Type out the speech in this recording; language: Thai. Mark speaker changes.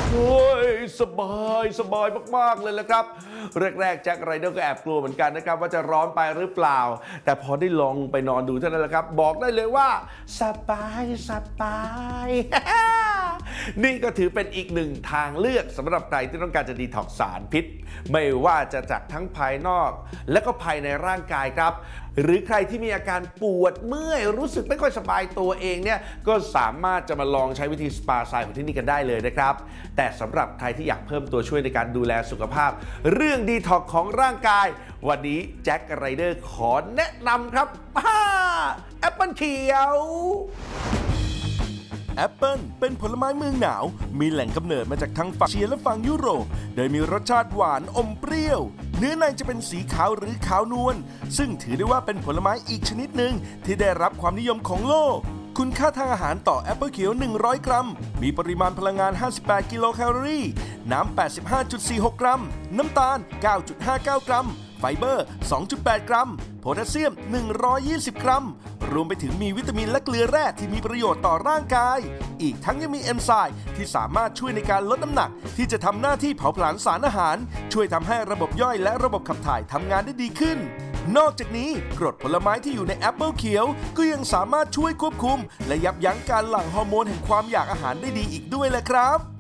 Speaker 1: โอ้ยสบายมากๆเลยละครับแรกๆแจ็คไรเดอร์ก็แอบกลัวเหมือนกันนะครับว่าจะร้อนไปหรือเปล่าแต่พอได้ลองไปนอนดูเท่านั้นแหละครับบอกได้เลยว่าสบาย นี่ก็ถือเป็นอีกหนึ่งทางเลือกสำหรับใครที่ต้องการจะดีท็อกซ์สารพิษไม่ว่าจะจากทั้งภายนอกและก็ภายในร่างกายครับหรือใครที่มีอาการปวดเมื่อยรู้สึกไม่ค่อยสบายตัวเองเนี่ยก็สามารถจะมาลองใช้วิธีสปาไซน์ของที่นี่กันได้เลยนะครับแต่สำหรับใครที่อยากเพิ่มตัวช่วยในการดูแลสุขภาพเรื่องดีท็อกซ์ของร่างกายวันนี้แจ็คไรเดอร์ขอแนะนำครับแอปเปิลเขียว
Speaker 2: แอปเปิลเป็นผลไม้เมืองหนาวมีแหล่งกำเนิดมาจากทั้งฝั่งเอเชียและฝั่งยุโรปโดยมีรสชาติหวานอมเปรี้ยวเนื้อในจะเป็นสีขาวหรือขาวนวลซึ่งถือได้ว่าเป็นผลไม้อีกชนิดหนึ่งที่ได้รับความนิยมของโลกคุณค่าทางอาหารต่อแอปเปิลเขียว100กรัมมีปริมาณพลังงาน58กิโลแคลอรี่น้ำ 85.46 กรัมน้ำตาล 9.59 กรัมไฟเบอร์ 2.8 กรัมโพแทสเซียม 120 กรัมรวมไปถึงมีวิตามินและเกลือแร่ที่มีประโยชน์ต่อร่างกายอีกทั้งยังมีเอนไซม์ที่สามารถช่วยในการลดน้ำหนักที่จะทำหน้าที่เผาผลาญสารอาหารช่วยทำให้ระบบย่อยและระบบขับถ่ายทำงานได้ดีขึ้นนอกจากนี้กรดผลไม้ที่อยู่ในแอปเปิลเขียวก็ยังสามารถช่วยควบคุมและยับยั้งการหลั่งฮอร์โมนแห่งความอยากอาหารได้ดีอีกด้วยแหละครับ